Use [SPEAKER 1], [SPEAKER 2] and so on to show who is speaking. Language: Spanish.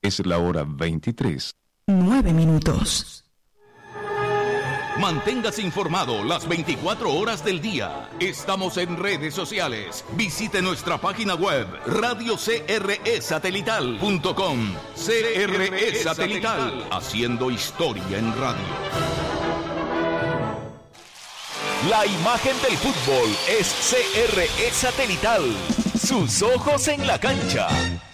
[SPEAKER 1] Es la hora 23.
[SPEAKER 2] 9 minutos.
[SPEAKER 3] Manténgase informado las 24 horas del día. Estamos en redes sociales. Visite nuestra página web radiocresatelital.com. CRE Satelital, haciendo historia en radio.
[SPEAKER 4] La imagen del fútbol es CRE Satelital. Sus ojos en la cancha.